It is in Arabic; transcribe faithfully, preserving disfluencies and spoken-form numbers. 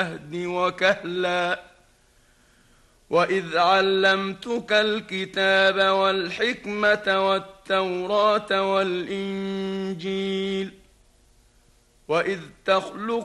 المهد وكهلا وإذ علمتك الكتاب والحكمة والتوراة والإنجيل وإذ تخلق